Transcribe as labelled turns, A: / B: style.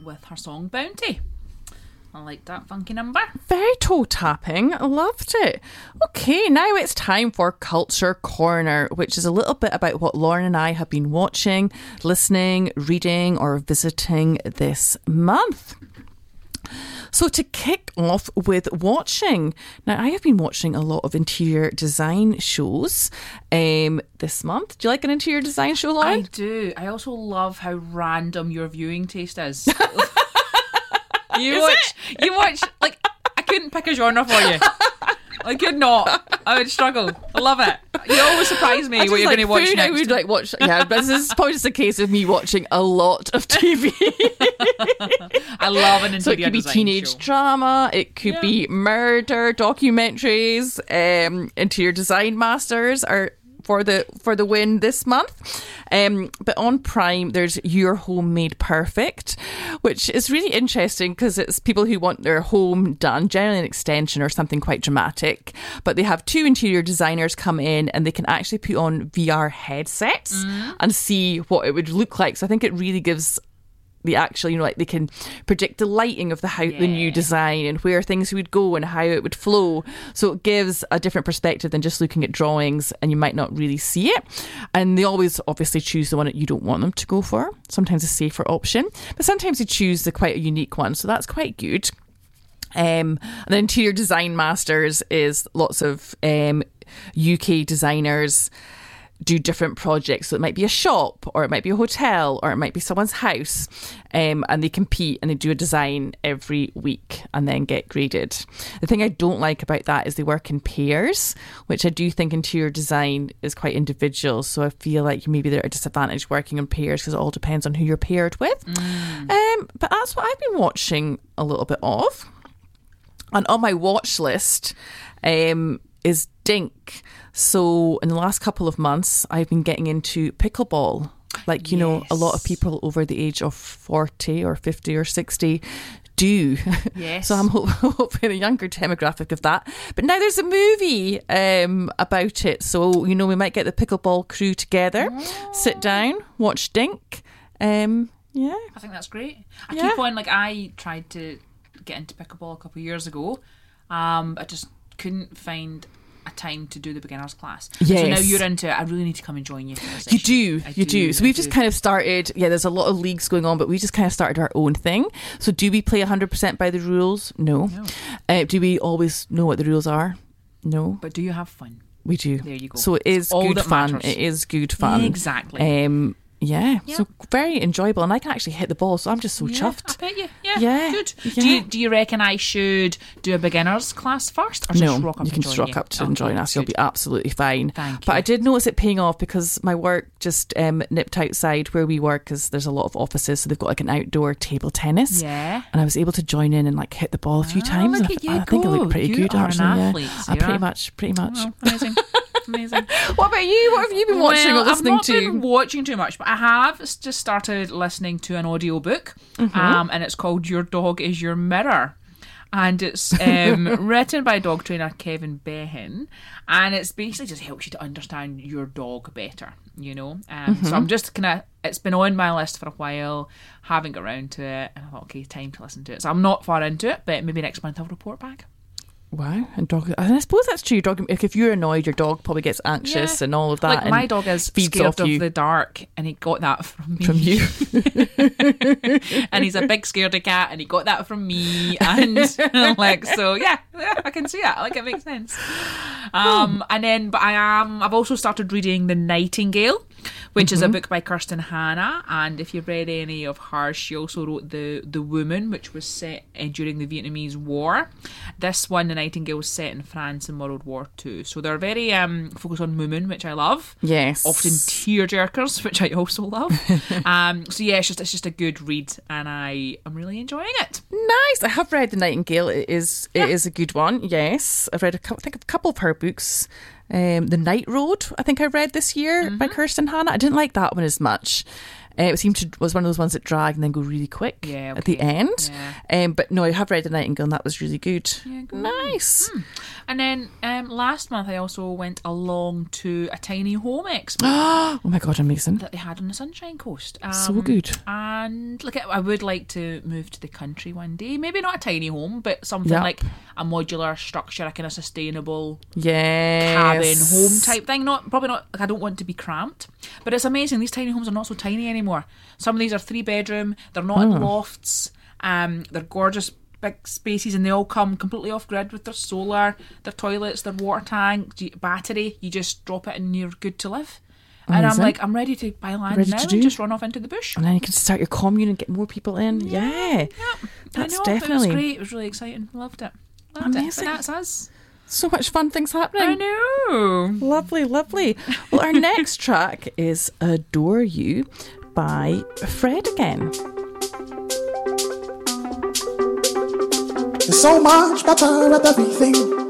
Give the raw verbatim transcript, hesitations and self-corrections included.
A: with her song Bounty. I like that funky number.
B: Very toe tapping. I loved it. Okay, now it's time for Culture Corner, which is a little bit about what Lauren and I have been watching, listening, reading, or visiting this month. So to kick off with watching, now I have been watching a lot of interior design shows um, this month. Do you like an interior design show, Lauren?
A: I do. I also love how random your viewing taste is. You
B: Is
A: watch,
B: it?
A: you watch, like, I couldn't pick a genre for you. I could not. I would struggle. I love it. You always surprise me
B: I
A: what
B: just
A: you're
B: like
A: going to watch
B: food,
A: next.
B: I would like watch. Yeah, but this is probably just a case of me watching a lot of T V.
A: I love an interior
B: So it could be
A: design
B: teenage
A: show.
B: drama, it could
A: Yeah.
B: be murder documentaries. Um, interior design masters are for the for the win this month. Um, but on Prime, there's Your Home Made Perfect, which is really interesting because it's people who want their home done, generally an extension or something quite dramatic. But they have two interior designers come in and they can actually put on V R headsets
A: Mm.
B: and see what it would look like. So I think it really gives the actual, you know, like they can predict the lighting of the house, the new
A: Yeah.
B: design, and where things would go and how it would flow. So it gives a different perspective than just looking at drawings, and you might not really see it. And they always obviously choose the one that you don't want them to go for. Sometimes a safer option, but sometimes they choose the quite a unique one. So that's quite good. Um, and then Interior Design Masters is lots of um, U K designers do different projects. So it might be a shop, or it might be a hotel, or it might be someone's house, um, and they compete and they do a design every week and then get graded. The thing I don't like about that is they work in pairs, which I do think interior design is quite individual. So I feel like maybe they're at a disadvantage working in pairs because it all depends on who you're paired with. Mm. Um, but that's what I've been watching a little bit of. And on my watch list um, is Dink. So in the last couple of months, I've been getting into pickleball. Like, you yes. know, a lot of people over the age of forty or fifty or sixty do.
A: Yes.
B: So I'm ho- hoping a younger demographic of that. But now there's a movie um, about it. So, you know, we might get the pickleball crew together, oh. sit down, watch Dink. Um, yeah.
A: I think that's great. I
B: yeah.
A: keep on, like, I tried to get into pickleball a couple of years ago. Um, I just couldn't find a time to do the beginners class.
B: Yes.
A: So now you're into it. I really need to come and join you for this session.
B: You do,
A: I
B: you do.
A: do.
B: So we've
A: I
B: just
A: do.
B: kind of started, yeah, there's a lot of leagues going on, but we just kind of started our own thing. So do we play one hundred percent by the rules? No.
A: No.
B: Uh, do we always know what the rules are? No.
A: But do you have fun?
B: We do.
A: There you go.
B: So it is
A: all
B: good
A: that
B: fun.
A: matters.
B: It is good fun.
A: Exactly.
B: Um, yeah,
A: Yeah.
B: so very enjoyable, and I can actually hit the ball, so I'm just so
A: yeah,
B: chuffed.
A: I bet you. Yeah,
B: Yeah,
A: good.
B: yeah.
A: Do you do you reckon I should do a beginners class first, or
B: No,
A: just rock up
B: you
A: and
B: can
A: join
B: just rock
A: you?
B: up to
A: Okay,
B: and join us. You'll
A: good.
B: be absolutely fine.
A: Thank
B: But
A: you.
B: I did notice it paying off because my work just um, nipped outside where we work, because there's a lot of offices, so they've got like an outdoor table tennis.
A: Yeah.
B: And I was able to join in and like hit the ball a few
A: Ah,
B: times.
A: look
B: and
A: at
B: I,
A: you
B: I think I
A: go.
B: look pretty
A: You
B: good
A: are an
B: actually.
A: athlete,
B: yeah, I
A: Sarah.
B: pretty much, pretty much.
A: Oh, amazing. Amazing.
B: What about you? What have you been watching
A: well,
B: or listening
A: I've not
B: to?
A: been watching too much, but I have s- just started listening to an audiobook,
B: Mm-hmm.
A: um, and it's called Your Dog Is Your Mirror. And it's um, written by dog trainer Kevin Behan, and it's basically just helps you to understand your dog better, you know. Um,
B: Mm-hmm.
A: So I'm just kind of, it's been on my list for a while, haven't got around to it, and I thought, okay, time to listen to it. So I'm not far into it, but maybe next month I'll report back.
B: Wow, and dog. And I suppose that's true. Your dog, if you're annoyed, your dog probably gets anxious
A: Yeah.
B: and all of that.
A: Like
B: and
A: my dog is
B: feeds
A: scared
B: off
A: of
B: you.
A: the dark, and he got that from me.
B: From you.
A: And he's a big scaredy cat, and he got that from me. And like, so yeah, yeah, I can see it. Like, it makes sense. Um, and then, but I am. I've also started reading The Nightingale, which is a book by Kirsten Hanna. And if you've read any of hers, she also wrote the The Woman, which was set uh, during the Vietnamese War. This one, The Nightingale, was set in France in World War Two. So they're very um focused on women, which I love.
B: Yes.
A: Often tearjerkers, which I also love. um, so yeah, it's just it's just a good read, and I am really enjoying it.
B: Nice. I have read The Nightingale. It is it
A: Yeah.
B: is a good one. Yes, I've read a couple, I think a couple of her books. Um, The Night Road, I think I read this year
A: Mm-hmm.
B: by Kirsten Hanna. I didn't like that one as much. Uh, it seemed to was one of those ones that drag and then go really quick
A: Yeah,
B: at the
A: okay.
B: end.
A: Yeah.
B: Um, but no, I have read The Nightingale, and that was really good.
A: Yeah, good.
B: Nice.
A: Hmm. And then um, last month I also went along to a tiny home expo
B: Oh my god, amazing.
A: that they had on the Sunshine Coast. Um,
B: So good.
A: And and like I would like to move to the country one day. Maybe not a tiny home, but something
B: Yep.
A: like a modular structure, a kind of sustainable
B: Yes.
A: cabin home type thing. Not probably not. Like I don't want to be cramped, but it's amazing. These tiny homes are not so tiny anymore. Some of these are three bedroom. They're not in lofts. Um, they're gorgeous big spaces, and they all come completely off grid with their solar, their toilets, their water tank, y- battery. You just drop it and you're good to live. And I'm
B: Amazing.
A: like, I'm ready to buy land
B: Ready
A: now
B: to
A: and
B: do.
A: just run off into the bush.
B: And then you can start your commune and get more people in. Yeah. That's
A: I know,
B: definitely
A: It was great. It was really exciting. Loved it. Loved
B: Amazing.
A: it. But that's us.
B: so much fun things
A: I
B: happening.
A: know.
B: Lovely, lovely. Well, our next track is Adore You by Fred again.
C: There's so much better at everything.